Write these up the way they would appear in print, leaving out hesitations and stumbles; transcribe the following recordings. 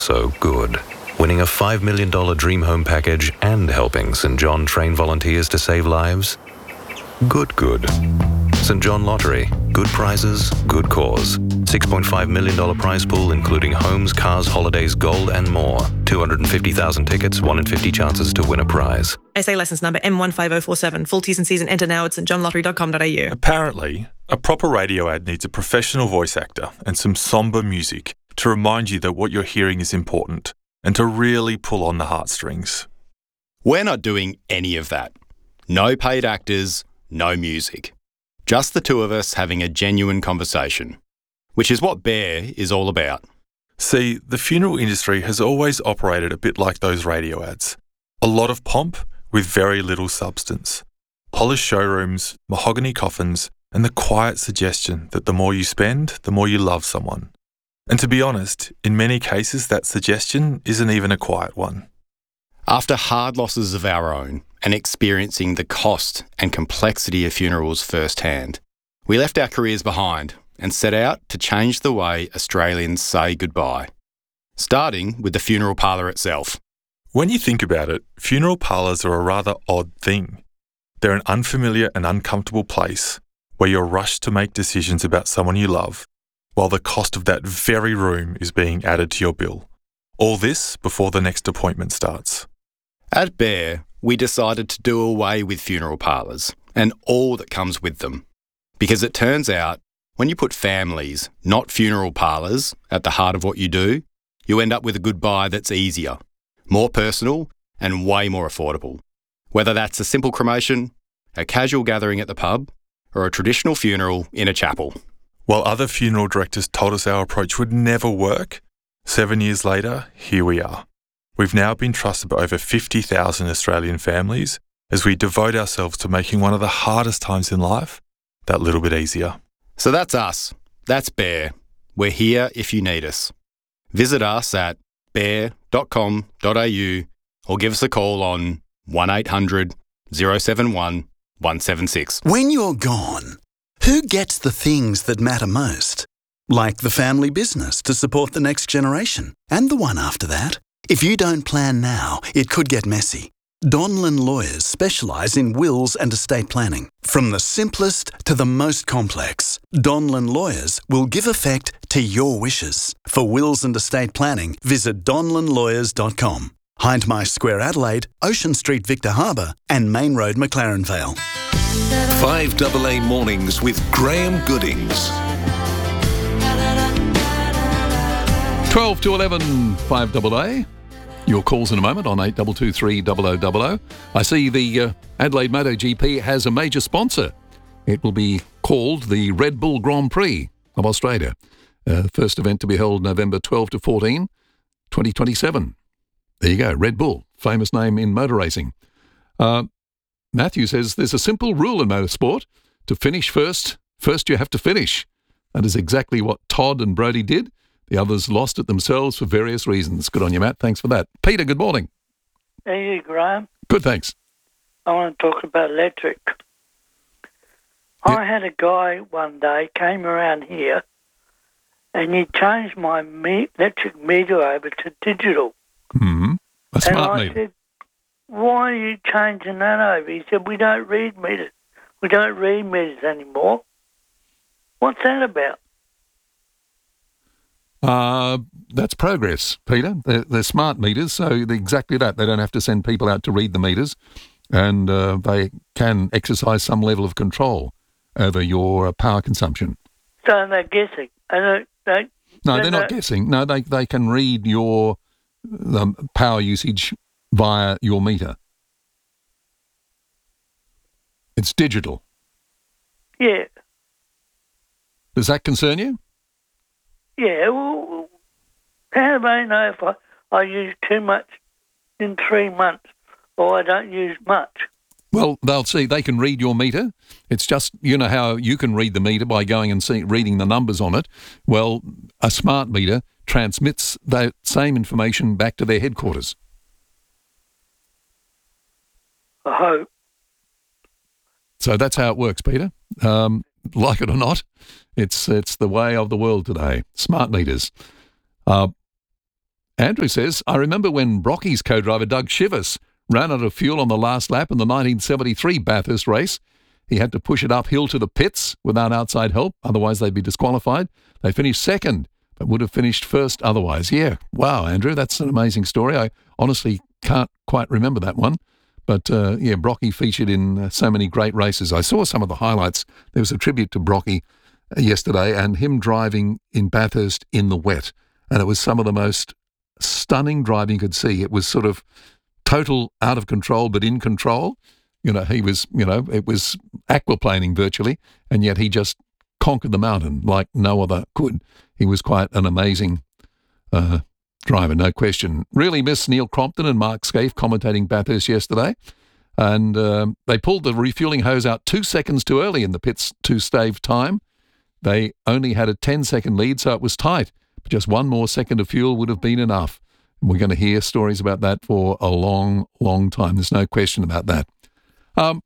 So good. Winning a $5 million dream home package and helping St. John train volunteers to save lives? Good. St. John Lottery. Good prizes, good cause. $6.5 million prize pool including homes, cars, holidays, gold and more. 250,000 tickets, 1 in 50 chances to win a prize. SA licence number M15047. Full T's and C's and enter now at stjohnlottery.com.au. Apparently, a proper radio ad needs a professional voice actor and some sombre music to remind you that what you're hearing is important and to really pull on the heartstrings. We're not doing any of that. No paid actors, no music. Just the two of us having a genuine conversation, which is what Bear is all about. See, the funeral industry has always operated a bit like those radio ads. A lot of pomp with very little substance. Polished showrooms, mahogany coffins, and the quiet suggestion that the more you spend, the more you love someone. And to be honest, in many cases that suggestion isn't even a quiet one. After hard losses of our own and experiencing the cost and complexity of funerals firsthand, we left our careers behind and set out to change the way Australians say goodbye, starting with the funeral parlour itself. When you think about it, funeral parlours are a rather odd thing. They're an unfamiliar and uncomfortable place where you're rushed to make decisions about someone you love, while the cost of that very room is being added to your bill. All this before the next appointment starts. At Bear, we decided to do away with funeral parlours and all that comes with them. Because it turns out, when you put families, not funeral parlours, at the heart of what you do, you end up with a goodbye that's easier, more personal and way more affordable. Whether that's a simple cremation, a casual gathering at the pub, or a traditional funeral in a chapel. While other funeral directors told us our approach would never work, 7 years later, here we are. We've now been trusted by over 50,000 Australian families as we devote ourselves to making one of the hardest times in life that little bit easier. So that's us. That's Bear. We're here if you need us. Visit us at bear.com.au or give us a call on 1800 071 176. When you're gone, who gets the things that matter most? Like the family business to support the next generation and the one after that. If you don't plan now, it could get messy. Donlan Lawyers specialise in wills and estate planning. From the simplest to the most complex, Donlan Lawyers will give effect to your wishes. For wills and estate planning, visit donlanlawyers.com. Hindmarsh Square Adelaide, Ocean Street Victor Harbour and Main Road McLaren Vale. 5AA Mornings with Graham Goodings. 12 to 11, 5AA. Your calls in a moment on 8223 0000. I see the Adelaide MotoGP has a major sponsor. It will be called the Red Bull Grand Prix of Australia. First event to be held November 12 to 14, 2027. There you go, Red Bull, famous name in motor racing. Matthew says there's a simple rule in motorsport. To finish first you have to finish. That is exactly what Todd and Brody did. The others lost it themselves for various reasons. Good on you, Matt. Thanks for that. Peter, good morning. How are you, Graham? Good, thanks. I want to talk about electric. Yep. I had a guy one day came around here and he changed my electric meter over to digital. Mm-hmm. A smart and I meter. said, why are you changing that over? He said, we don't read meters. We don't read meters anymore. What's that about? That's progress, Peter. They're smart meters, so exactly that. They don't have to send people out to read the meters, and they can exercise some level of control over your power consumption. So they're guessing. No, they're not guessing. No, they can read your power usage via your meter. It's digital. Yeah. Does that concern you? Yeah, well, how do they know if I use too much in 3 months or I don't use much? Well, they'll see. They can read your meter. It's just, you know how you can read the meter by going and reading the numbers on it. Well, a smart meter transmits that same information back to their headquarters. I hope. So that's how it works, Peter. Like it or not, it's the way of the world today. Smart meters. Andrew says, I remember when Brocky's co-driver Doug Shivers ran out of fuel on the last lap in the 1973 Bathurst race. He had to push it uphill to the pits without outside help, otherwise they'd be disqualified. They finished second, but would have finished first otherwise. Yeah, wow, Andrew, that's an amazing story. I honestly can't quite remember that one. But, yeah, Brocky featured in so many great races. I saw some of the highlights. There was a tribute to Brocky yesterday and him driving in Bathurst in the wet. And it was some of the most stunning driving you could see. It was sort of total out of control, but in control. You know, he was, it was aquaplaning virtually, and yet he just conquered the mountain like no other could. He was quite an amazing driver, no question. Really miss Neil Crompton and Mark Scaife commentating Bathurst yesterday. And they pulled the refuelling hose out 2 seconds too early in the pits to save time. They only had a 10-second lead, so it was tight. But just one more second of fuel would have been enough. And we're going to hear stories about that for a long, long time. There's no question about that. Well,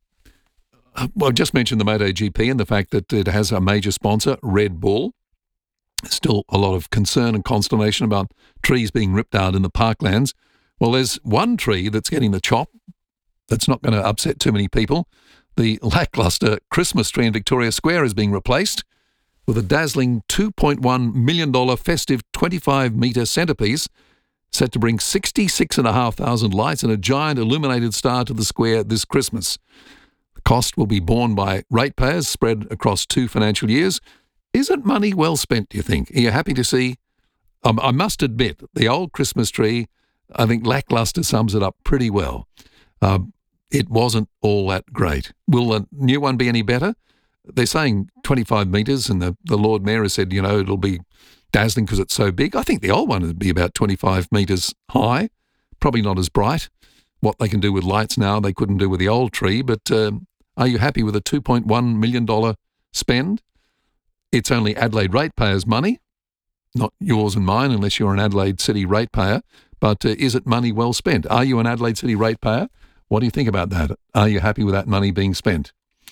I just mentioned the MotoGP and the fact that it has a major sponsor, Red Bull. Still a lot of concern and consternation about trees being ripped out in the parklands. Well, there's one tree that's getting the chop that's not going to upset too many people. The lacklustre Christmas tree in Victoria Square is being replaced with a dazzling $2.1 million festive 25-metre centrepiece set to bring 66,500 lights and a giant illuminated star to the square this Christmas. The cost will be borne by ratepayers spread across 2 financial years. Isn't money well spent, do you think? Are you happy to see? I must admit, the old Christmas tree, I think lacklustre sums it up pretty well. It wasn't all that great. Will the new one be any better? They're saying 25 metres, and the Lord Mayor has said, it'll be dazzling because it's so big. I think the old one would be about 25 metres high, probably not as bright. What they can do with lights now, they couldn't do with the old tree. But are you happy with a $2.1 million spend? It's only Adelaide ratepayers' money, not yours and mine unless you're an Adelaide City ratepayer. But is it money well spent? Are you an Adelaide City ratepayer? What do you think about that? Are you happy with that money being spent?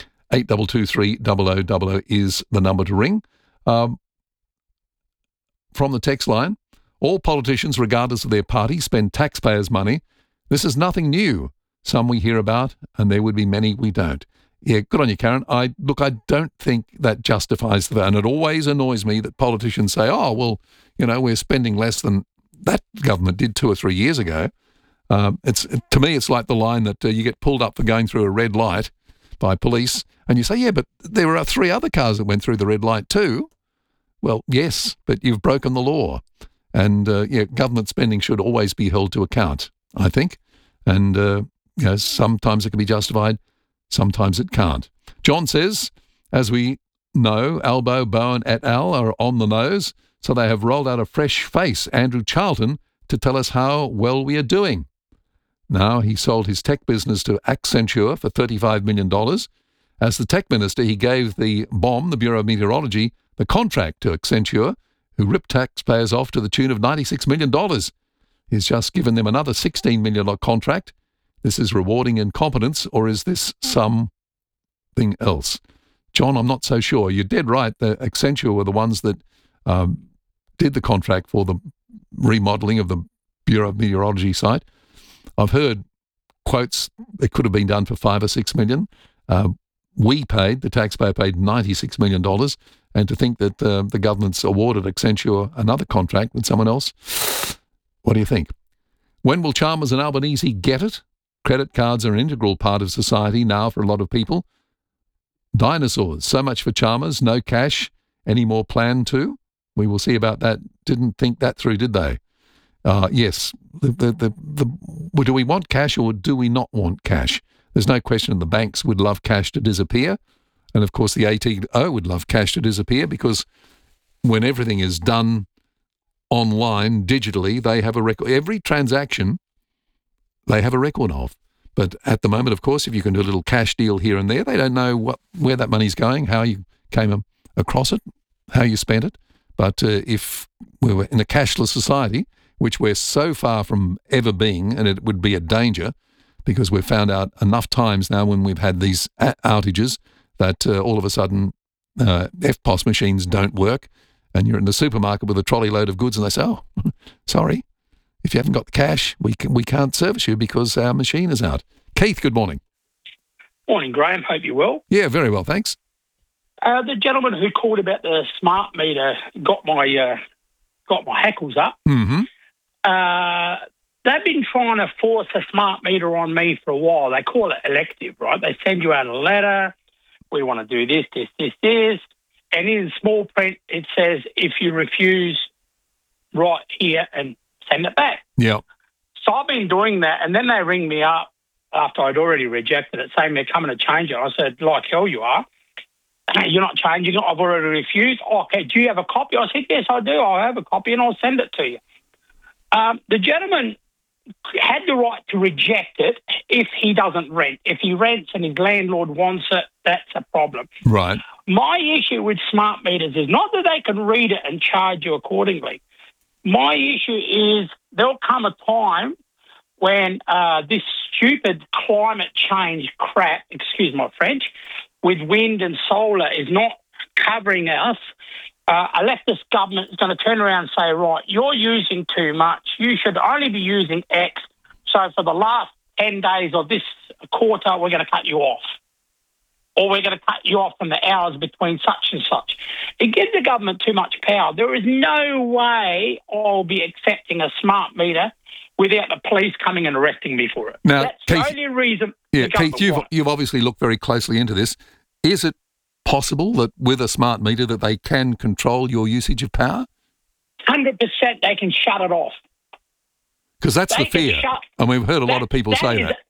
8223 0000 is the number to ring. From the text line, all politicians, regardless of their party, spend taxpayers' money. This is nothing new. Some we hear about, and there would be many we don't. Yeah, good on you, Karen. I don't think that justifies that. And it always annoys me that politicians say, we're spending less than that government did 2 or 3 years ago. To me, it's like the line that you get pulled up for going through a red light by police, and you say, yeah, but there were 3 other cars that went through the red light too. Well, yes, but you've broken the law. And, government spending should always be held to account, I think. And, sometimes it can be justified, sometimes it can't. John says, as we know, Albo, Bowen et al. Are on the nose, so they have rolled out a fresh face, Andrew Charlton, to tell us how well we are doing. Now, he sold his tech business to Accenture for $35 million. As the tech minister, he gave the BOM, the Bureau of Meteorology, the contract to Accenture, who ripped taxpayers off to the tune of $96 million. He's just given them another $16 million contract. This is rewarding incompetence, or is this something else? John, I'm not so sure. You're dead right. The Accenture were the ones that did the contract for the remodelling of the Bureau of Meteorology site. I've heard quotes it could have been done for $5 or $6 million. The taxpayer paid $96 million. And to think that the government's awarded Accenture another contract with someone else, what do you think? When will Chalmers and Albanese get it? Credit cards are an integral part of society now for a lot of people. Dinosaurs, so much for Chalmers, no cash, any more planned to? We will see about that. Didn't think that through, did they? Yes. Do we want cash or do we not want cash? There's no question the banks would love cash to disappear. And, of course, the ATO would love cash to disappear because when everything is done online, digitally, they have a record. Every transaction they have a record of. But at the moment, of course, if you can do a little cash deal here and there, they don't know where that money's going, how you came across it, how you spent it. But if we were in a cashless society, which we're so far from ever being, and it would be a danger because we've found out enough times now when we've had these outages that all of a sudden EFTPOS machines don't work and you're in the supermarket with a trolley load of goods and they say, oh, sorry, if you haven't got the cash, we can't service you because our machine is out. Keith, good morning. Morning, Graham. Hope you're well. Yeah, very well, thanks. The gentleman who called about the smart meter got my hackles up. Mm-hmm. They've been trying to force a smart meter on me for a while. They call it elective, right? They send you out a letter. We want to do this, this, this, this. And in small print, it says, if you refuse, write here and send it back. Yeah. So I've been doing that, and then they ring me up after I'd already rejected it, saying they're coming to change it. I said, like hell you are. You're not changing it. I've already refused. Okay, do you have a copy? I said, yes, I do. I have a copy, and I'll send it to you. The gentleman had the right to reject it if he doesn't rent. If he rents and his landlord wants it, that's a problem. Right. My issue with smart meters is not that they can read it and charge you accordingly. My issue is there'll come a time when this stupid climate change crap, excuse my French, with wind and solar is not covering us. A leftist government is going to turn around and say, right, you're using too much. You should only be using X. So for the last 10 days of this quarter, we're going to cut you off. Or we're going to cut you off from the hours between such and such. It gives the government too much power. There is no way I'll be accepting a smart meter without the police coming and arresting me for it. Now, that's Keith, the only reason. Yeah, Keith, you've obviously looked very closely into this. Is it possible that with a smart meter that they can control your usage of power? 100% they can shut it off. Because that's the fear. And we've heard a lot of people say that.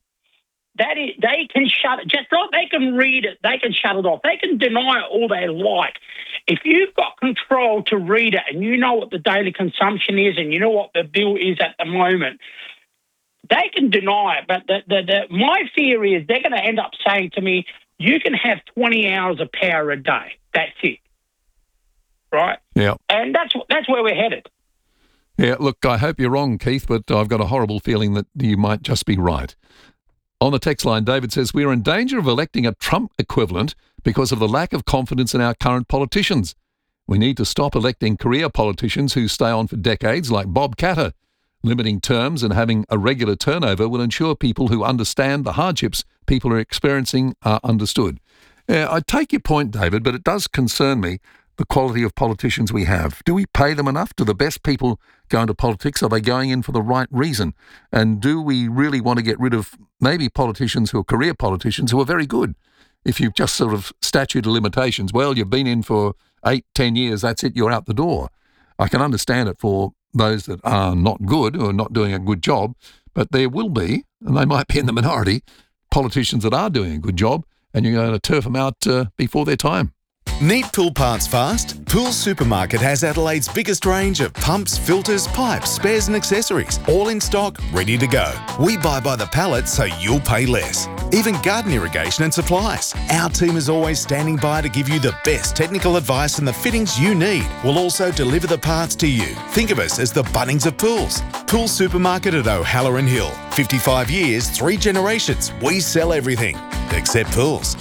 They can shut it. Just like they can read it, they can shut it off. They can deny it all they like. If you've got control to read it and you know what the daily consumption is and you know what the bill is at the moment, they can deny it. But my fear is they're going to end up saying to me, you can have 20 hours of power a day. That's it. Right? Yeah. And that's where we're headed. Yeah, look, I hope you're wrong, Keith, but I've got a horrible feeling that you might just be right. On the text line, David says, we are in danger of electing a Trump equivalent because of the lack of confidence in our current politicians. We need to stop electing career politicians who stay on for decades like Bob Katter. Limiting terms and having a regular turnover will ensure people who understand the hardships people are experiencing are understood. I take your point, David, but it does concern me, the quality of politicians we have. Do we pay them enough? Do the best people go into politics? Are they going in for the right reason? And do we really want to get rid of maybe politicians who are career politicians who are very good? If you've just sort of statute of limitations, well, you've been in for 8-10 years, that's it, you're out the door. I can understand it for those that are not good or not doing a good job, but there will be, and they might be in the minority, politicians that are doing a good job, and you're going to turf them out before their time. Need pool parts fast? Pool Supermarket has Adelaide's biggest range of pumps, filters, pipes, spares and accessories, all in stock, ready to go. We buy by the pallet so you'll pay less. Even garden irrigation and supplies. Our team is always standing by to give you the best technical advice and the fittings you need. We'll also deliver the parts to you. Think of us as the Bunnings of pools. Pool Supermarket at O'Halloran Hill. 55 years, 3 generations. We sell everything except pools.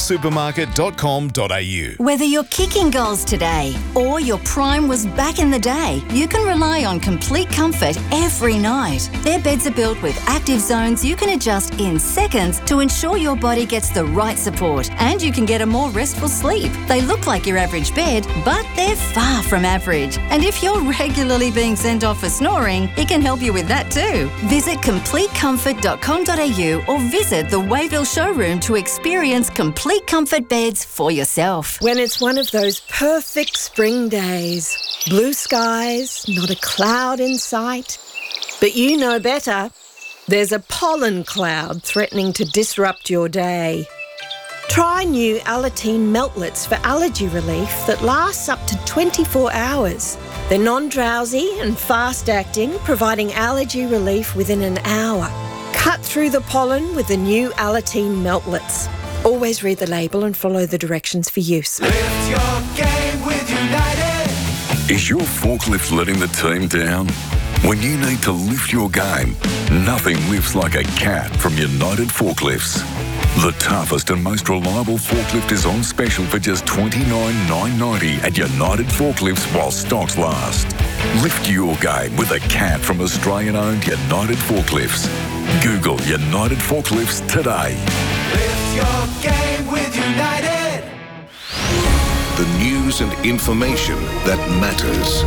Poolsupermarket.com.au. Whether you're kicking goals today or your prime was back in the day, you can rely on complete comfort every night. Their beds are built with active zones you can adjust in seconds to ensure your body gets the right support and you can get a more restful sleep. They look like your average bed, but they're far from average. And if you're regularly being sent off for snoring, it can help you with that too. Visit completecomfort.com.au or visit the Wayville showroom to experience complete comfort beds for yourself. When it's one of those perfect spring days, blue skies, not a cloud in sight, but you know better, there's a pollen cloud threatening to disrupt your day. Try new Alateen Meltlets for allergy relief that lasts up to 24 hours. They're non-drowsy and fast-acting, providing allergy relief within an hour. Cut through the pollen with the new Alateen Meltlets. Always read the label and follow the directions for use. Lift your game with United. Is your forklift letting the team down? When you need to lift your game, nothing lifts like a cat from United Forklifts. The toughest and most reliable forklift is on special for just $29,990 at United Forklifts while stocks last. Lift your game with a CAT from Australian-owned United Forklifts. Google United Forklifts today. Lift your game with United. The news and information that matters.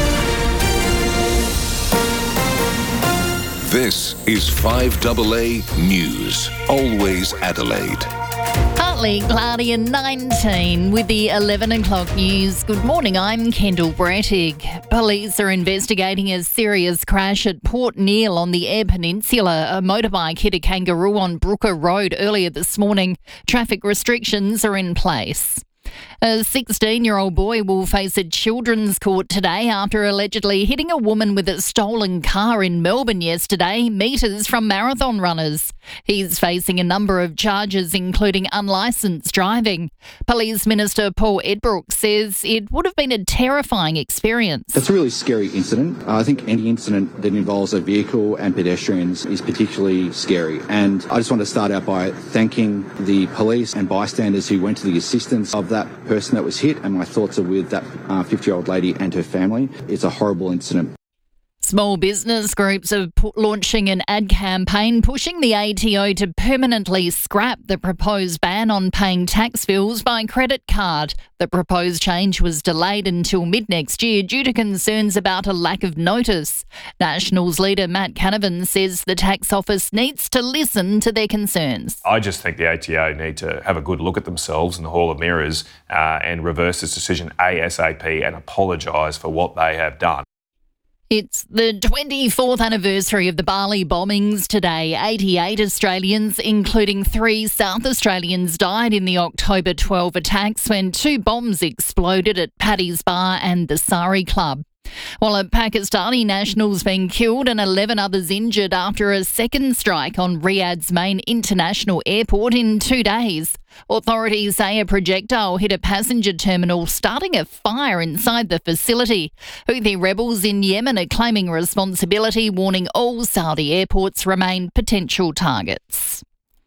This is 5AA News. Always Adelaide. Partly cloudy and 19 with the 11 o'clock news. Good morning, I'm Kendall Brettig. Police are investigating a serious crash at Port Neale on the Eyre Peninsula. A motorbike hit a kangaroo on Brooker Road earlier this morning. Traffic restrictions are in place. A 16-year-old boy will face a children's court today after allegedly hitting a woman with a stolen car in Melbourne yesterday, metres from marathon runners. He's facing a number of charges, including unlicensed driving. Police Minister Paul Edbrook says it would have been a terrifying experience. It's a really scary incident. I think any incident that involves a vehicle and pedestrians is particularly scary. And I just want to start out by thanking the police and bystanders who went to the assistance of that person that was hit, and my thoughts are with that 50-year-old lady and her family. It's a horrible incident. Small business groups are launching an ad campaign pushing the ATO to permanently scrap the proposed ban on paying tax bills by credit card. The proposed change was delayed until mid-next year due to concerns about a lack of notice. Nationals leader Matt Canavan says the tax office needs to listen to their concerns. I just think the ATO need to have a good look at themselves in the Hall of Mirrors and reverse this decision ASAP and apologise for what they have done. It's the 24th anniversary of the Bali bombings today. 88 Australians, including 3 South Australians, died in the October 12 attacks when 2 bombs exploded at Paddy's Bar and the Sari Club. While a Pakistani national's been killed and 11 others injured after a second strike on Riyadh's main international airport in 2 days. Authorities say a projectile hit a passenger terminal, starting a fire inside the facility. Houthi rebels in Yemen are claiming responsibility, warning all Saudi airports remain potential targets.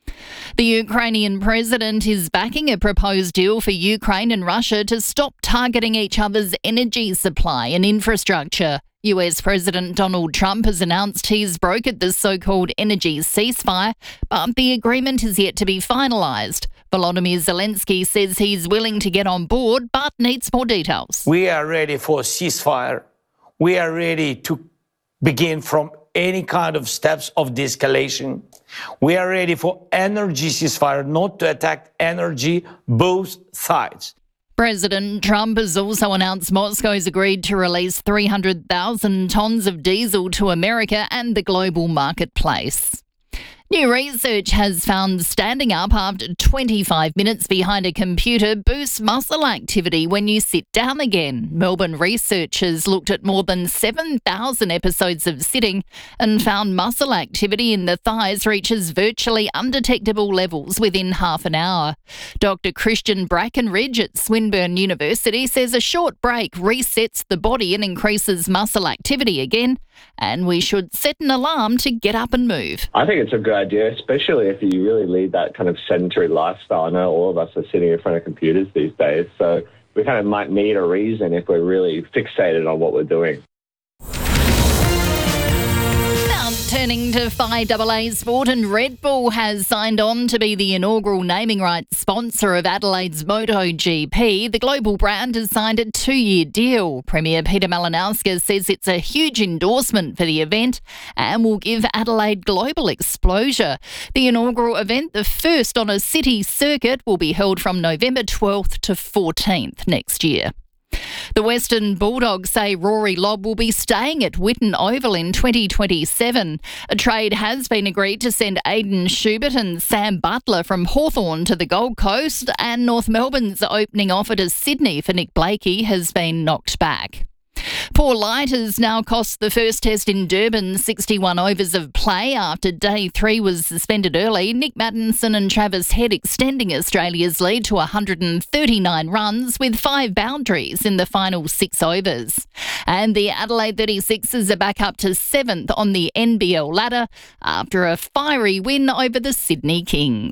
The Ukrainian president is backing a proposed deal for Ukraine and Russia to stop targeting each other's energy supply and infrastructure. US President Donald Trump has announced he's brokered the so-called energy ceasefire, but the agreement is yet to be finalised. Volodymyr Zelensky says he's willing to get on board, but needs more details. We are ready for a ceasefire. We are ready to begin from any kind of steps of de-escalation. We are ready for energy ceasefire, not to attack energy, both sides. President Trump has also announced Moscow's agreed to release 300,000 tonnes of diesel to America and the global marketplace. New research has found standing up after 25 minutes behind a computer boosts muscle activity when you sit down again. Melbourne researchers looked at more than 7,000 episodes of sitting and found muscle activity in the thighs reaches virtually undetectable levels within half an hour. Dr. Christian Brackenridge at Swinburne University says a short break resets the body and increases muscle activity again, and we should set an alarm to get up and move. I think it's a good idea, especially if you really lead that kind of sedentary lifestyle. I know all of us are sitting in front of computers these days, so we kind of might need a reason if we're really fixated on what we're doing. Turning to 5AA Sport, and Red Bull has signed on to be the inaugural naming rights sponsor of Adelaide's MotoGP. The global brand has signed a 2-year deal. Premier Peter Malinowska says it's a huge endorsement for the event and will give Adelaide global exposure. The inaugural event, the first on a city circuit, will be held from November 12th to 14th next year. The Western Bulldogs say Rory Lobb will be staying at Whitten Oval in 2027. A trade has been agreed to send Aidan Schubert and Sam Butler from Hawthorn to the Gold Coast, and North Melbourne's opening offer to Sydney for Nick Blakey has been knocked back. Poor light has now cost the first test in Durban 61 overs of play after day 3 was suspended early. Nick Mattinson and Travis Head extending Australia's lead to 139 runs with 5 boundaries in the final 6 overs. And the Adelaide 36ers are back up to 7th on the NBL ladder after a fiery win over the Sydney Kings.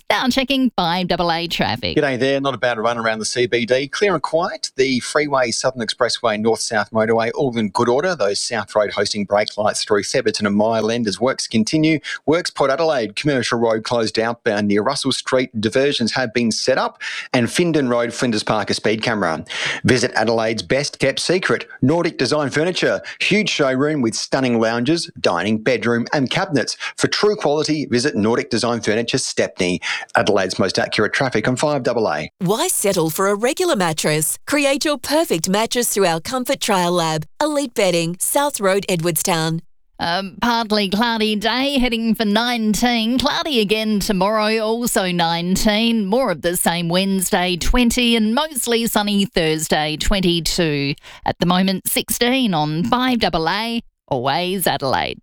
Now checking 5AA traffic. G'day there, not a bad run around the CBD. Clear and quiet. The Freeway, Southern Expressway, North-South Motorway, all in good order. Those South Road hosting brake lights through Theberton and Mile End as works continue. Works Port Adelaide, Commercial Road closed outbound near Russell Street. Diversions have been set up. And Findon Road, Flinders Park, a speed camera. Visit Adelaide's best kept secret, Nordic Design Furniture. Huge showroom with stunning lounges, dining, bedroom and cabinets. For true quality, visit Nordic Design Furniture, Stepney. Adelaide's most accurate traffic on 5AA. Why settle for a regular mattress? Create your perfect mattress through our Comfort Trial Lab. Elite Bedding, South Road, Edwardstown. Partly cloudy day, heading for 19. Cloudy again tomorrow, also 19. More of the same Wednesday, 20. And mostly sunny Thursday, 22. At the moment, 16 on 5AA, always Adelaide.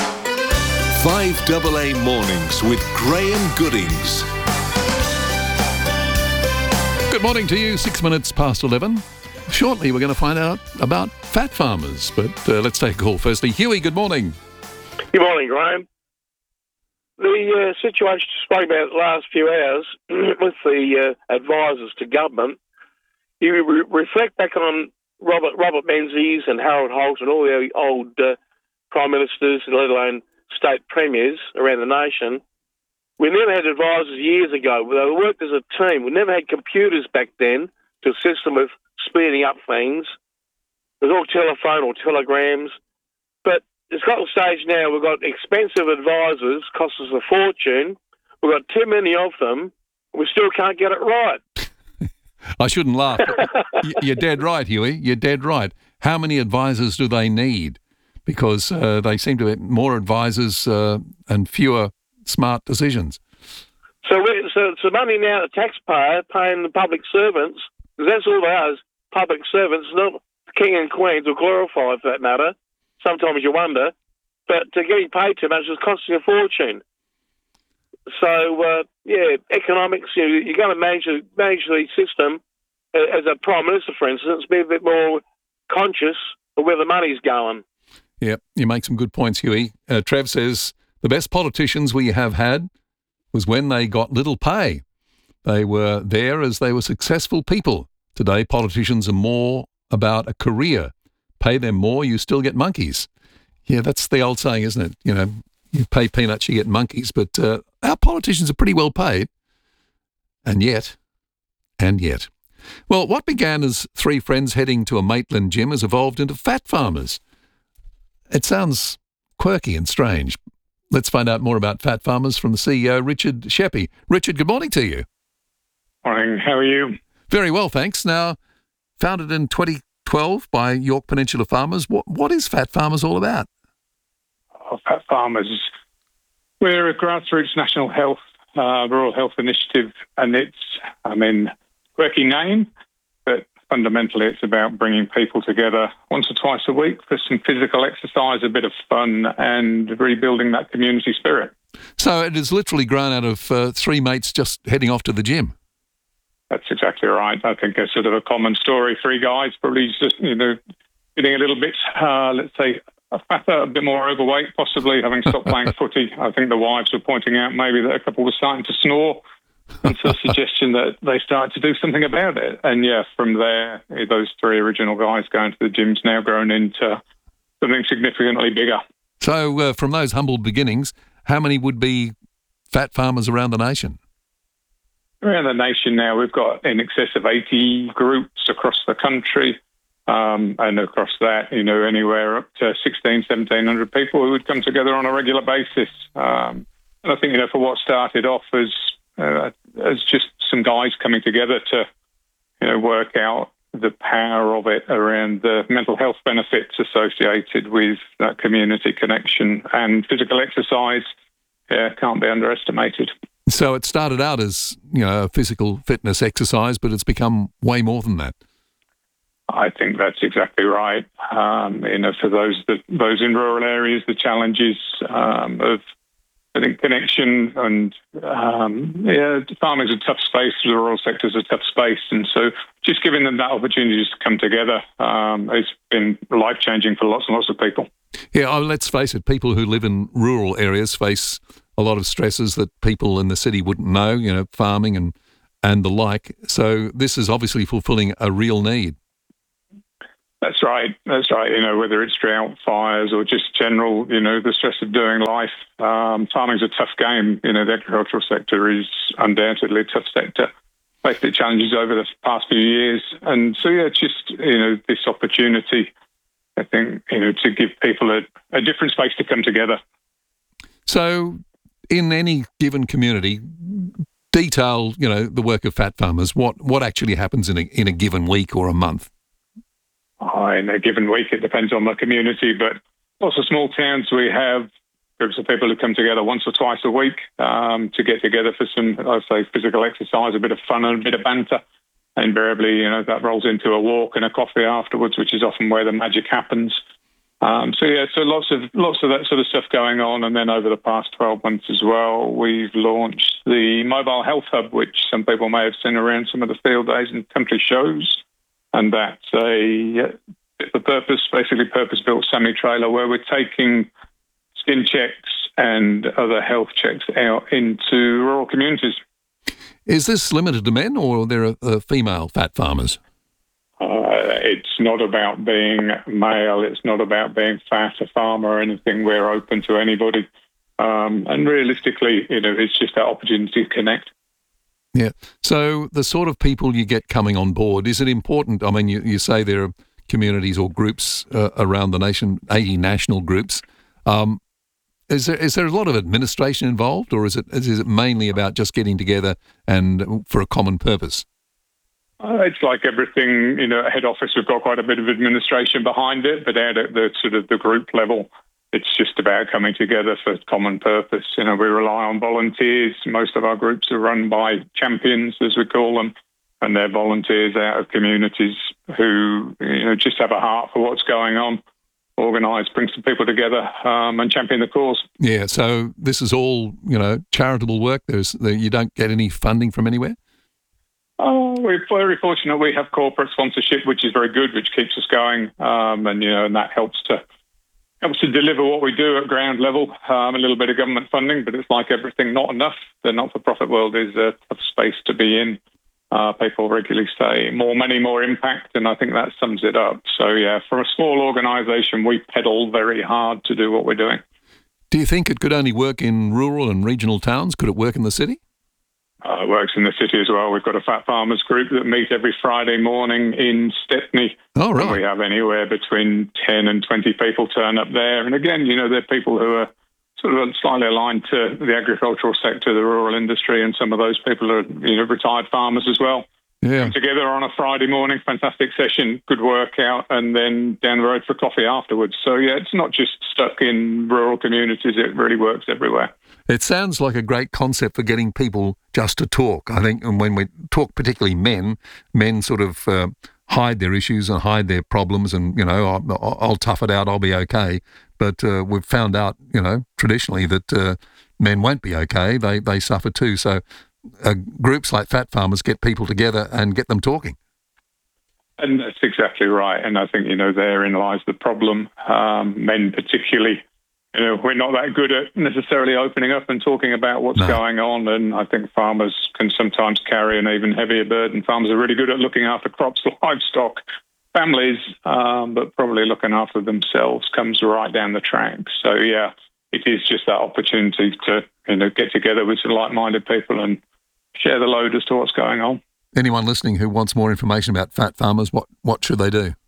5AA Mornings with Graham Goodings. Good morning to you, 6 minutes past 11. Shortly, we're going to find out about fat farmers, but let's take a call firstly. Huey, good morning. Good morning, Graham. The situation you spoke about the last few hours with the advisors to government, you reflect back on Robert Menzies and Harold Holt and all the old prime ministers, let alone state premiers around the nation. We never had advisors years ago. They worked as a team. We never had computers back then to assist them with speeding up things. It was all telephone or telegrams. But it's got to the stage now we've got expensive advisors, cost us a fortune. We've got too many of them. We still can't get it right. I shouldn't laugh. You're dead right, Huey. You're dead right. How many advisors do they need? Because they seem to have more advisors and fewer smart decisions. So it's the money now, the taxpayer paying the public servants, because that's all they are, is public servants, not king and queens, or glorified for that matter. Sometimes you wonder. But getting paid too much is costing a fortune. So, economics, you're going to manage the system as a Prime Minister, for instance, be a bit more conscious of where the money's going. Yeah, you make some good points, Huey. Trev says, the best politicians we have had was when they got little pay. They were there as they were successful people. Today, politicians are more about a career. Pay them more, you still get monkeys. Yeah, that's the old saying, isn't it? You pay peanuts, you get monkeys. But our politicians are pretty well paid. And yet. Well, what began as three friends heading to a Maitland gym has evolved into fat farmers. It sounds quirky and strange. Let's find out more about fat farmers from the CEO, Richard Sheppy. Richard, good morning to you. Morning, how are you? Very well, thanks. Now, founded in 2012 by York Peninsula Farmers, what is Fat Farmers all about? Fat Farmers, we're a grassroots national health, rural health initiative, and it's, quirky name, but fundamentally it's about bringing people together once or twice a week for some physical exercise, a bit of fun, and rebuilding that community spirit. So it is literally grown out of three mates just heading off to the gym. That's exactly right. I think it's sort of a common story. Three guys probably just, getting a little bit, let's say, fatter, a bit more overweight, possibly having stopped playing footy. I think the wives were pointing out maybe that a couple were starting to snore. And so a suggestion that they start to do something about it. And from there, those three original guys going to the gym's now grown into something significantly bigger. So from those humble beginnings, how many would be fat farmers around the nation? Around the nation now, we've got in excess of 80 groups across the country. And across that, anywhere up to 1,700 people who would come together on a regular basis. And I think, for what started off as just some guys coming together to, work out the power of it around the mental health benefits associated with that community connection and physical exercise, can't be underestimated. So it started out as, a physical fitness exercise, but it's become way more than that. I think that's exactly right. For those in rural areas, the challenges of, I think, connection and, farming's a tough space, the rural sector's a tough space. And so just giving them that opportunity to come together has been life-changing for lots and lots of people. Yeah, let's face it, people who live in rural areas face a lot of stresses that people in the city wouldn't know, you know, farming and the like. So this is obviously fulfilling a real need. That's right. You know, whether it's drought, fires, or just general, you know, the stress of doing life. Farming's a tough game. You know, the agricultural sector is undoubtedly a tough sector. Faced the challenges over the past few years. And so, yeah, just, you know, this opportunity, I think, you know, to give people a different space to come together. So in any given community, detail, you know, the work of Fat Farmers. What actually happens in a given week or a month? In a given week, it depends on the community, but lots of small towns, we have groups of people who come together once or twice a week to get together for some, I'd say, physical exercise, a bit of fun and a bit of banter. Invariably, you know, that rolls into a walk and a coffee afterwards, which is often where the magic happens. So lots of that sort of stuff going on. And then over the past 12 months as well, we've launched the Mobile Health Hub, which some people may have seen around some of the field days and country shows. And that's basically purpose-built semi-trailer where we're taking skin checks and other health checks out into rural communities. Is this limited to men, or are there female fat farmers? It's not about being male. It's not about being fat, a farmer or anything. We're open to anybody. And realistically, you know, it's just that opportunity to connect. Yeah. So the sort of people you get coming on board, is it important? I mean, you say there are communities or groups around the nation, 80 national groups. Is there a lot of administration involved, or is it mainly about just getting together and for a common purpose? It's like everything, you know, at head office, we've got quite a bit of administration behind it, but out at the sort of the group level, it's just about coming together for common purpose. You know, we rely on volunteers. Most of our groups are run by champions, as we call them, and they're volunteers out of communities who, you know, just have a heart for what's going on, organise, bring some people together and champion the cause. Yeah, so this is all, you know, charitable work. You don't get any funding from anywhere? We're very fortunate. We have corporate sponsorship, which is very good, which keeps us going, and that helps to deliver what we do at ground level. A little bit of government funding, but it's like everything, not enough. The not-for-profit world is a tough space to be in. People regularly say more money, more impact, and I think that sums it up. So, yeah, for a small organisation, we pedal very hard to do what we're doing. Do you think it could only work in rural and regional towns? Could it work in the city? It works in the city as well. We've got a Fat Farmers group that meet every Friday morning in Stepney. Oh, right. And we have anywhere between 10 and 20 people turn up there. And again, you know, they're people who are sort of slightly aligned to the agricultural sector, the rural industry, and some of those people are, you know, retired farmers as well. Yeah. Come together on a Friday morning, fantastic session, good workout, and then down the road for coffee afterwards. So, yeah, it's not just stuck in rural communities. It really works everywhere. It sounds like a great concept for getting people just to talk. I think, and when we talk, particularly men sort of hide their issues and hide their problems and, you know, I'll tough it out, I'll be okay. But we've found out, you know, traditionally that men won't be okay. They suffer too. So groups like Fat Farmers get people together and get them talking. And that's exactly right. And I think, you know, therein lies the problem. Men particularly, you know, we're not that good at necessarily opening up and talking about what's going on. And I think farmers can sometimes carry an even heavier burden. Farmers are really good at looking after crops, livestock, families, but probably looking after themselves comes right down the track. So, yeah, it is just that opportunity to, you know, get together with some like-minded people and share the load as to what's going on. Anyone listening who wants more information about Fat Farmers, what should they do?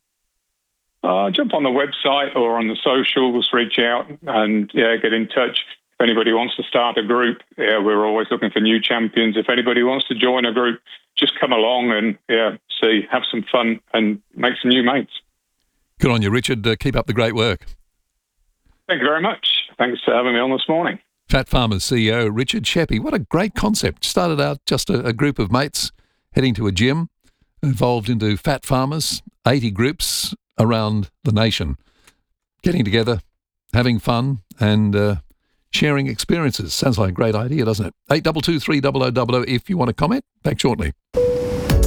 Jump on the website or on the socials, reach out and, yeah, get in touch. If anybody wants to start a group, yeah, we're always looking for new champions. If anybody wants to join a group, just come along and, yeah, have some fun and make some new mates. Good on you, Richard. Keep up the great work. Thank you very much. Thanks for having me on this morning. Fat Farmers CEO Richard Sheppy. What a great concept. Started out just a group of mates heading to a gym, evolved into Fat Farmers, 80 groups around the nation, getting together, having fun and sharing experiences. Sounds like a great idea, doesn't it? 8223 0000 if you want to comment. Back shortly.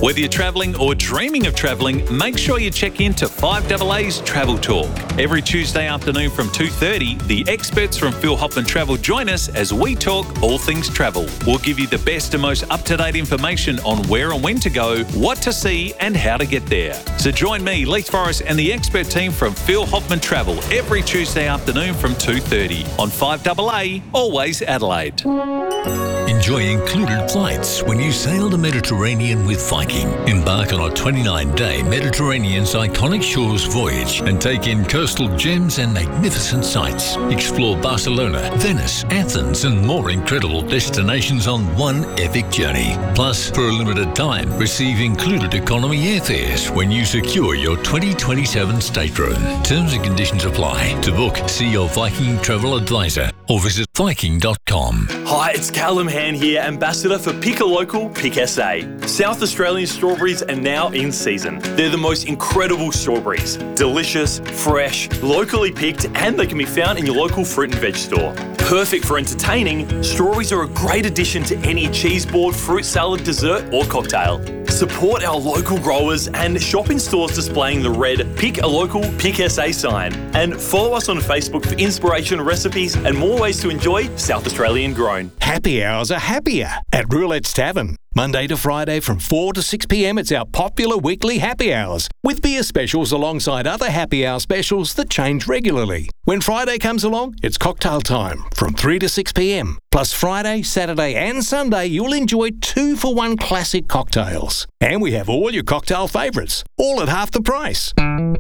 Whether you're travelling or dreaming of travelling, make sure you check in to 5AA's Travel Talk. Every Tuesday afternoon from 2:30, the experts from Phil Hoffman Travel join us as we talk all things travel. We'll give you the best and most up-to-date information on where and when to go, what to see and how to get there. So join me, Leith Forrest and the expert team from Phil Hoffman Travel every Tuesday afternoon from 2:30 on 5AA, always Adelaide. Enjoy included flights when you sail the Mediterranean with Viking. Embark on a 29-day Mediterranean's iconic shores voyage and take in coastal gems and magnificent sights. Explore Barcelona, Venice, Athens and more incredible destinations on one epic journey. Plus, for a limited time, receive included economy airfares when you secure your 2027 stateroom. Terms and conditions apply. To book, see your Viking travel advisor or visit viking.com. Hi, it's Callum Han here, Ambassador for Pick a Local, Pick SA. South Australian strawberries are now in season. They're the most incredible strawberries. Delicious, fresh, locally picked, and they can be found in your local fruit and veg store. Perfect for entertaining, strawberries are a great addition to any cheese board, fruit salad, dessert or cocktail. Support our local growers and shop in stores displaying the red Pick a Local, Pick SA sign. And follow us on Facebook for inspiration, recipes and more ways to enjoy South Australian grown. Happy hours are happier at Roulette's Tavern. Monday to Friday from 4 to 6 p.m, it's our popular weekly happy hours, with beer specials alongside other happy hour specials that change regularly. When Friday comes along, it's cocktail time from 3 to 6 p.m. Plus Friday, Saturday and Sunday, you'll enjoy 2-for-1 classic cocktails. And we have all your cocktail favourites, all at half the price.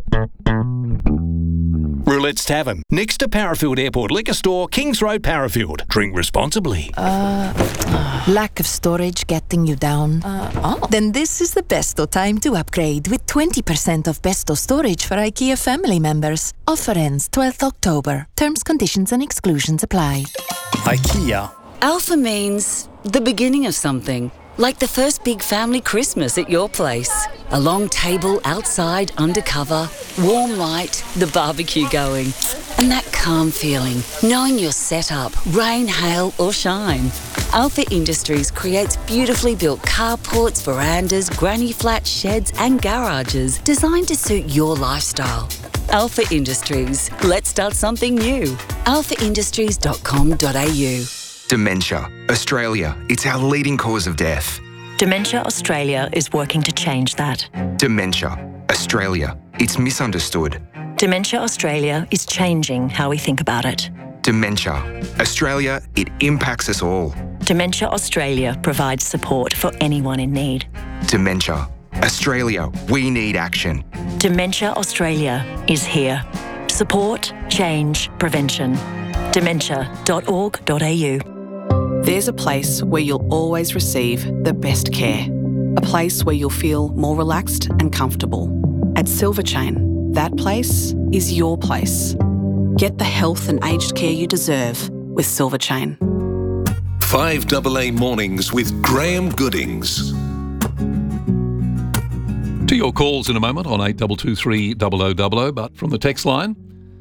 Roulette's Tavern, next to Parafield Airport Liquor Store, Kings Road, Parafield. Drink responsibly. Lack of storage getting you down? Then this is the besto time to upgrade with 20% off besto storage for IKEA family members. Offer ends 12th October. Terms, conditions and exclusions apply. IKEA. Alpha means the beginning of something. Like the first big family Christmas at your place. A long table outside, undercover, warm light, the barbecue going. And that calm feeling, knowing you're set up, rain, hail or shine. Alpha Industries creates beautifully built carports, verandas, granny flats, sheds and garages designed to suit your lifestyle. Alpha Industries. Let's start something new. alphaindustries.com.au. Dementia. Australia, it's our leading cause of death. Dementia Australia is working to change that. Dementia. Australia, it's misunderstood. Dementia Australia is changing how we think about it. Dementia. Australia, it impacts us all. Dementia Australia provides support for anyone in need. Dementia. Australia, we need action. Dementia Australia is here. Support, change, prevention. Dementia.org.au. There's a place where you'll always receive the best care. A place where you'll feel more relaxed and comfortable. At Silver Chain, that place is your place. Get the health and aged care you deserve with Silver Chain. 5AA Mornings with Graham Goodings. To your calls in a moment on 8223 0000, but from the text line,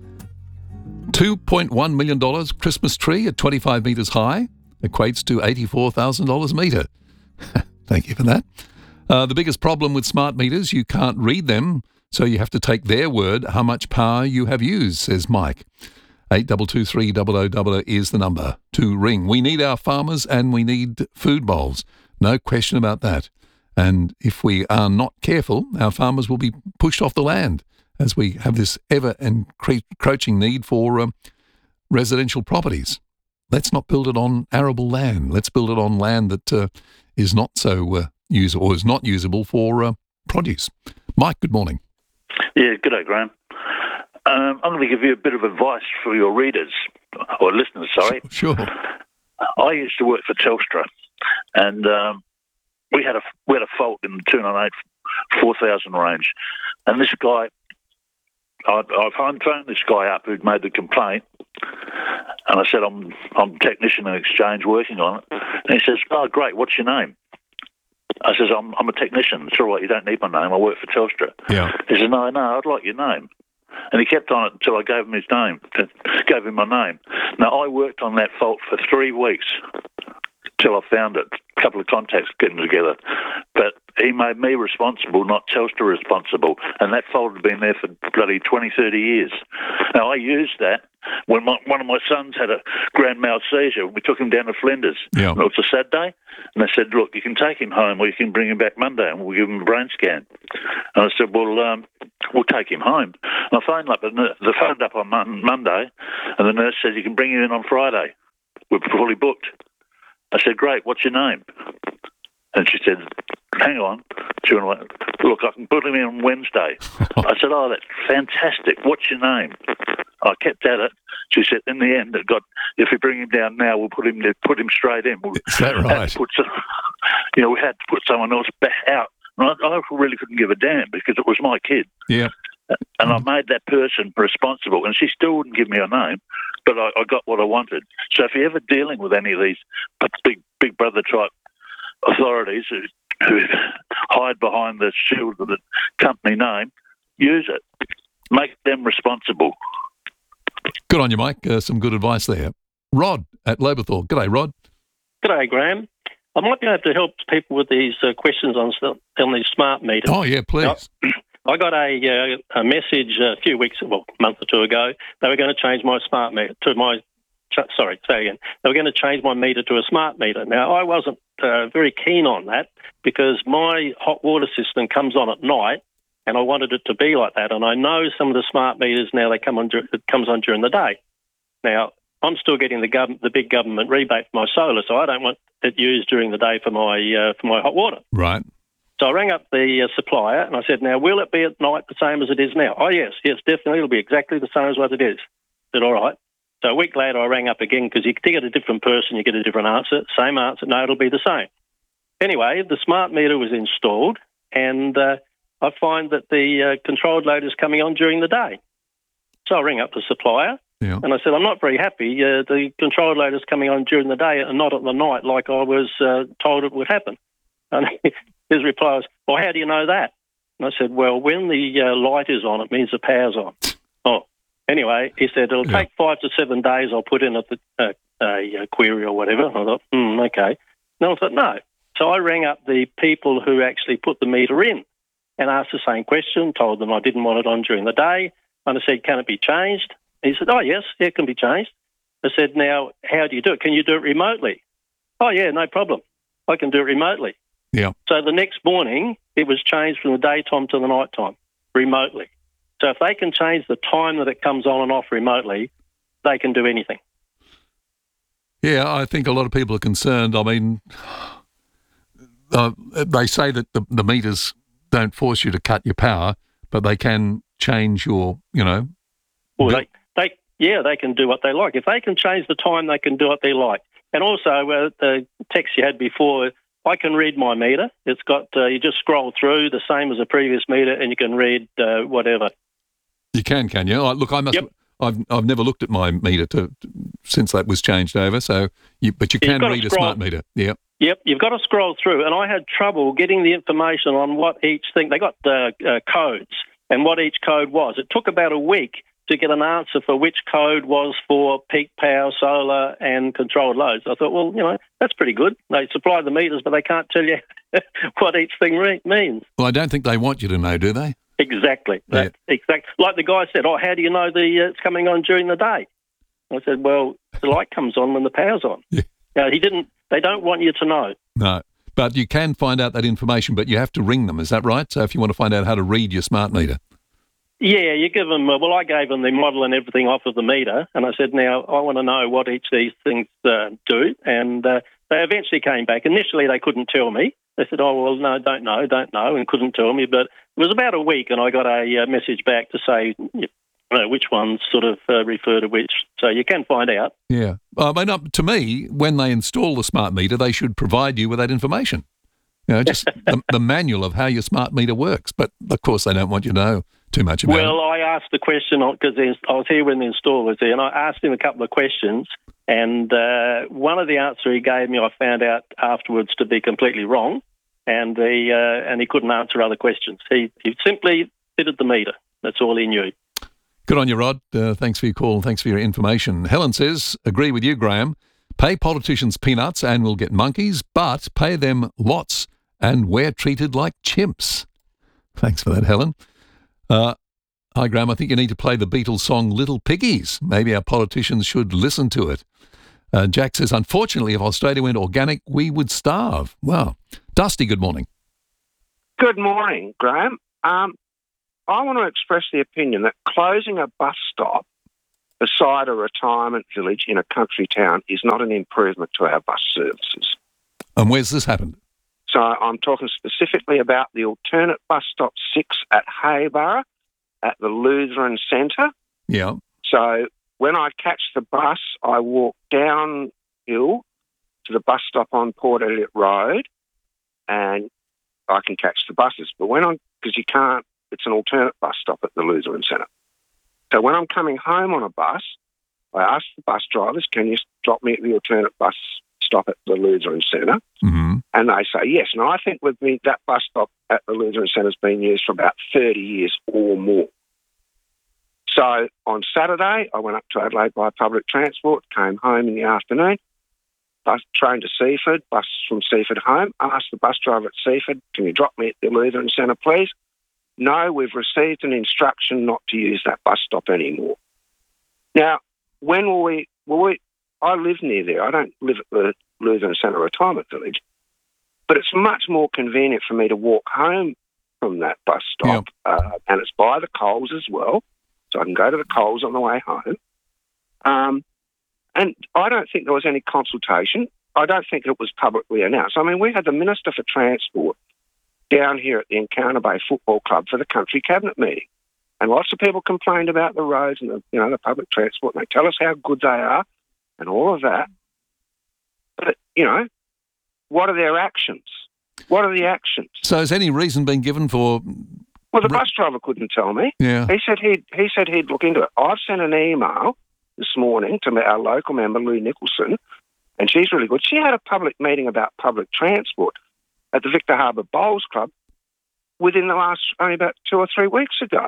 $2.1 million Christmas tree at 25 metres high equates to $84,000 a metre. Thank you for that. The biggest problem with smart meters, you can't read them, so you have to take their word how much power you have used, says Mike. 8223 0000 is the number to ring. We need our farmers and we need food bowls. No question about that. And if we are not careful, our farmers will be pushed off the land as we have this ever-encroaching need for residential properties. Let's not build it on arable land. Let's build it on land that is not so usable or is not usable for produce. Mike, good morning. Yeah, good day, Graham. I'm going to give you a bit of advice for your readers, or listeners, sorry. Sure. I used to work for Telstra, and we had a fault in the 298 4000 range, and this guy, I phoned this guy up who'd made the complaint, and I said, I'm a technician in Exchange working on it. And he says, oh, great, what's your name? I says, I'm a technician. It's all right, you don't need my name, I work for Telstra. Yeah. He says, no, I'd like your name. And he kept on it until I gave him his name, gave him my name. Now, I worked on that fault for 3 weeks till I found it. A couple of contacts getting together. But he made me responsible, not Telstra responsible. And that fault had been there for bloody 20, 30 years. Now, I used that when one of my sons had a grand mal seizure. We took him down to Flinders. Yeah. It was a Saturday. And they said, look, you can take him home or you can bring him back Monday and we'll give him a brain scan. And I said, well, we'll take him home. And I phoned up on Monday, and the nurse said, you can bring him in on Friday. We're fully booked. I said, great, what's your name? And she said, hang on. She went, look, I can put him in on Wednesday. I said, oh, that's fantastic. What's your name? I kept at it. She said, in the end, if we bring him down now, we'll put him straight in. Is that right? We had to put someone else back out. And I really couldn't give a damn because it was my kid. Yeah. And I made that person responsible, and she still wouldn't give me a name, but I got what I wanted. So if you're ever dealing with any of these big brother type authorities who hide behind the shield of the company name, use it. Make them responsible. Good on you, Mike. Some good advice there. Rod at Lobethal. G'day, Rod. G'day, Graham. I might be able to help people with these questions on these smart meters. Oh, yeah, please. I got a message a month or two ago. They were going to change my smart meter to my... Sorry, say again. They were going to change my meter to a smart meter. Now, I wasn't very keen on that because my hot water system comes on at night, and I wanted it to be like that. And I know some of the smart meters now, it comes on during the day. Now, I'm still getting the big government rebate for my solar, so I don't want it used during the day for my hot water. Right. So I rang up the supplier and I said, now, will it be at night the same as it is now? Oh, yes, definitely. It'll be exactly the same as what it is. I said, all right. So a week later, I rang up again because you get a different person, you get a different answer. Same answer. No, it'll be the same. Anyway, the smart meter was installed and I find that the controlled load is coming on during the day. So I ring up the supplier and I said, I'm not very happy. The controlled load is coming on during the day and not at the night like I was told it would happen. And his reply was, well, how do you know that? And I said, well, when the light is on, it means the power's on. Oh, anyway, he said, it'll take 5 to 7 days. I'll put in a query or whatever. I thought, okay. No, I thought, no. So I rang up the people who actually put the meter in and asked the same question, told them I didn't want it on during the day. And I said, can it be changed? He said, oh, yes, it can be changed. I said, now, how do you do it? Can you do it remotely? Oh, yeah, no problem. I can do it remotely. Yeah. So the next morning, it was changed from the daytime to the nighttime, remotely. So if they can change the time that it comes on and off remotely, they can do anything. Yeah, I think a lot of people are concerned. I mean, they say that the meters don't force you to cut your power, but they can change your, Well, they can do what they like. If they can change the time, they can do what they like. And also, the text you had before, I can read my meter. It's got, you just scroll through the same as a previous meter and you can read whatever. You can you? Look, I must. Yep. I've never looked at my meter since that was changed over. But you can read a smart meter. Yep. Yep. You've got to scroll through, and I had trouble getting the information on what each thing. They got codes and what each code was. It took about a week to get an answer for which code was for peak power, solar, and controlled loads. I thought, well, that's pretty good. They supply the meters, but they can't tell you what each thing means. Well, I don't think they want you to know, do they? Exactly. Exactly. Like the guy said, how do you know it's coming on during the day? I said, well, the light comes on when the power's on. Yeah. They don't want you to know. No, but you can find out that information, but you have to ring them. Is that right? So if you want to find out how to read your smart meter. Yeah, you give them, I gave them the model and everything off of the meter, and I said, now, I want to know what each of these things do, and they eventually came back. Initially, they couldn't tell me. They said, oh, well, no, don't know, and couldn't tell me, but it was about a week, and I got a message back to say which ones sort of refer to which, so you can find out. Yeah. I mean, to me, when they install the smart meter, they should provide you with that information. Just the manual of how your smart meter works, but, of course, they don't want you to know too much about it. Well, I asked the question because I was here when the installer was there, and I asked him a couple of questions, and one of the answers he gave me I found out afterwards to be completely wrong, and he couldn't answer other questions. He simply fitted the meter. That's all he knew. Good on you, Rod. Thanks for your call and thanks for your information. Helen says, agree with you, Graham. Pay politicians peanuts and we'll get monkeys, but pay them lots and we're treated like chimps. Thanks for that, Helen. Hi, Graham. I think you need to play the Beatles song Little Piggies. Maybe our politicians should listen to it. Jack says, unfortunately, if Australia went organic, we would starve. Wow. Dusty, good morning. Good morning, Graham. I want to express the opinion that closing a bus stop beside a retirement village in a country town is not an improvement to our bus services. And where's this happened? So I'm talking specifically about the alternate bus stop 6 at Hayborough at the Lutheran Centre. Yeah. So when I catch the bus, I walk downhill to the bus stop on Port Elliot Road and I can catch the buses. But because you can't, it's an alternate bus stop at the Lutheran Centre. So when I'm coming home on a bus, I ask the bus drivers, can you drop me at the alternate bus stop at the Lutheran Centre? Mm-hmm. And they say yes. And I think with me, that bus stop at the Lutheran Centre has been used for about 30 years or more. So on Saturday, I went up to Adelaide by public transport, came home in the afternoon, train to Seaford, bus from Seaford home, asked the bus driver at Seaford, can you drop me at the Lutheran Centre, please? No, we've received an instruction not to use that bus stop anymore. Now, when will we I live near there. I don't live at the Lutheran Centre Retirement Village, but it's much more convenient for me to walk home from that bus stop, and it's by the Coles as well, so I can go to the Coles on the way home. And I don't think there was any consultation. I don't think it was publicly announced. I mean, we had the Minister for Transport down here at the Encounter Bay Football Club for the country cabinet meeting, and lots of people complained about the roads and the public transport, and they tell us how good they are and all of that. But, what are their actions? What are the actions? So has any reason been given for... Well, the bus driver couldn't tell me. Yeah. He said he'd look into it. I've sent an email this morning to our local member, Lou Nicholson, and she's really good. She had a public meeting about public transport at the Victor Harbour Bowls Club within the last only about 2 or 3 weeks ago.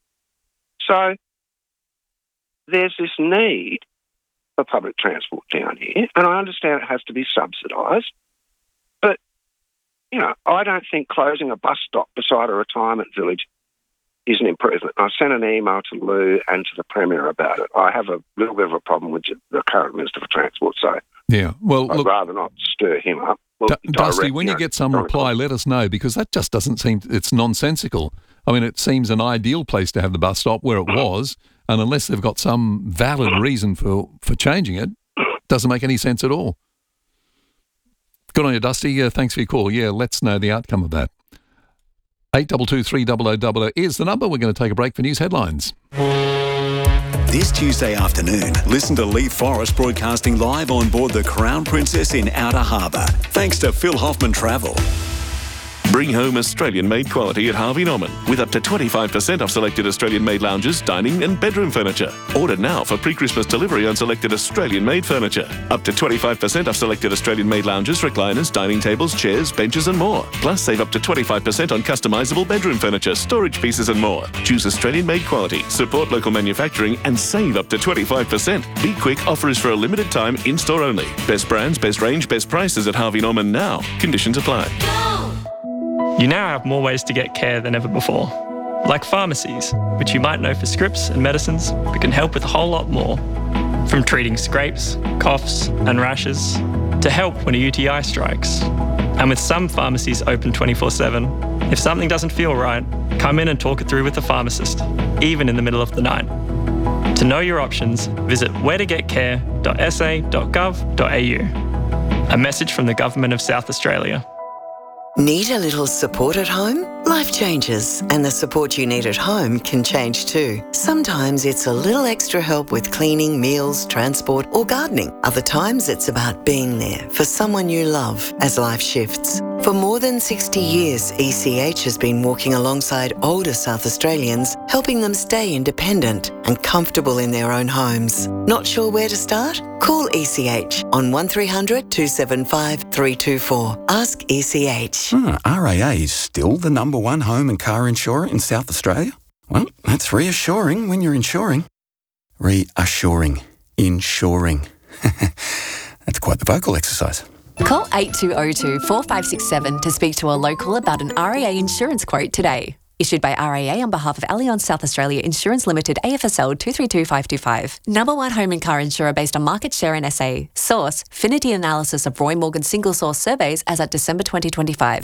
So there's this need for public transport down here, and I understand it has to be subsidised, but, I don't think closing a bus stop beside a retirement village is an improvement. I sent an email to Lou and to the Premier about it. I have a little bit of a problem with the current Minister for Transport, so I'd rather not stir him up. Dusty, when you get some reply, let us know, because that just doesn't seem... It's nonsensical. I mean, it seems an ideal place to have the bus stop where it was, and unless they've got some valid reason for changing it, doesn't make any sense at all. Good on you, Dusty. Thanks for your call. Yeah, let's know the outcome of that. 822 300 is the number. We're going to take a break for news headlines. This Tuesday afternoon, listen to Leith Forrest broadcasting live on board the Crown Princess in Outer Harbour. Thanks to Phil Hoffman Travel. Bring home Australian-made quality at Harvey Norman with up to 25% off selected Australian-made lounges, dining and bedroom furniture. Order now for pre-Christmas delivery on selected Australian-made furniture. Up to 25% off selected Australian-made lounges, recliners, dining tables, chairs, benches and more. Plus, save up to 25% on customisable bedroom furniture, storage pieces and more. Choose Australian-made quality, support local manufacturing and save up to 25%. Be quick, offer is for a limited time, in-store only. Best brands, best range, best prices at Harvey Norman now. Conditions apply. You now have more ways to get care than ever before, like pharmacies, which you might know for scripts and medicines, but can help with a whole lot more. From treating scrapes, coughs and rashes, to help when a UTI strikes. And with some pharmacies open 24/7, if something doesn't feel right, come in and talk it through with the pharmacist, even in the middle of the night. To know your options, visit wheretogetcare.sa.gov.au. A message from the Government of South Australia. Need a little support at home? Life changes, and the support you need at home can change too. Sometimes it's a little extra help with cleaning, meals, transport, or gardening. Other times it's about being there for someone you love as life shifts. For more than 60 years, ECH has been walking alongside older South Australians, helping them stay independent and comfortable in their own homes. Not sure where to start? Call ECH on 1300 275 324. Ask ECH. RAA is still the #1 home and car insurer in South Australia? Well, that's reassuring when you're insuring. Reassuring. Insuring. That's quite the vocal exercise. Call 8202 4567 to speak to a local about an RAA insurance quote today. Issued by RAA on behalf of Allianz South Australia Insurance Limited, AFSL 232525. Number one home and car insurer based on market share in SA. Source, Finity analysis of Roy Morgan single source surveys as at December 2025.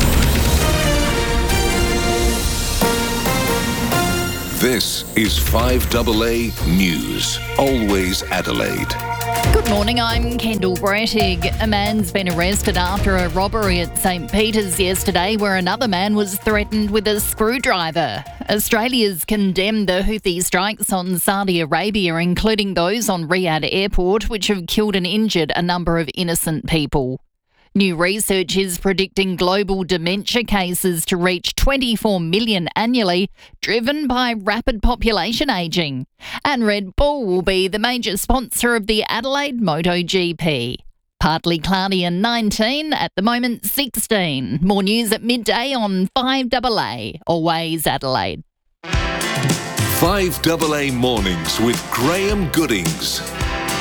This is 5AA News. Always Adelaide. Good morning, I'm Kendall Brettig. A man's been arrested after a robbery at St Peter's yesterday where another man was threatened with a screwdriver. Australia's condemned the Houthi strikes on Saudi Arabia, including those on Riyadh Airport, which have killed and injured a number of innocent people. New research is predicting global dementia cases to reach 24 million annually, driven by rapid population ageing. And Red Bull will be the major sponsor of the Adelaide MotoGP. Partly cloudy and 19, at the moment 16. More news at midday on 5AA, always Adelaide. 5AA Mornings with Graham Goodings.